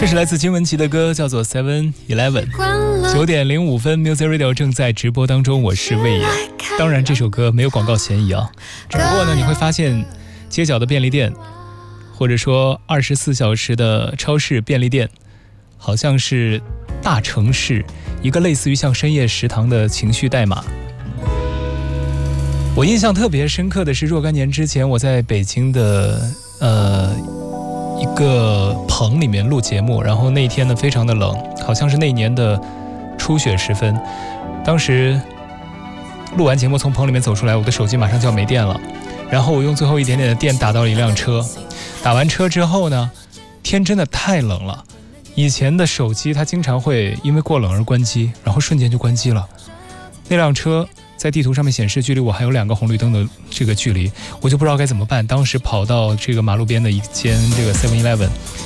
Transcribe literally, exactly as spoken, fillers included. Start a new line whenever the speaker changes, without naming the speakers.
这是来自金玟岐的歌，叫做 Seven Eleven。 九点零五分 Music Radio 正在直播当中，我是魏野。当然这首歌没有广告嫌疑啊，只不过呢你会发现街角的便利店，或者说二十四小时的超市便利店，好像是大城市一个类似于像深夜食堂的情绪代码。我印象特别深刻的是若干年之前我在北京的呃一个棚里面录节目，然后那天呢非常的冷，好像是那年的初雪时分。当时录完节目从棚里面走出来，我的手机马上就要没电了，然后我用最后一点点的电打到了一辆车。打完车之后呢，天真的太冷了，以前的手机它经常会因为过冷而关机，然后瞬间就关机了。那辆车在地图上面显示距离我还有两个红绿灯的这个距离，我就不知道该怎么办。当时跑到这个马路边的一间这个 Seven Eleven，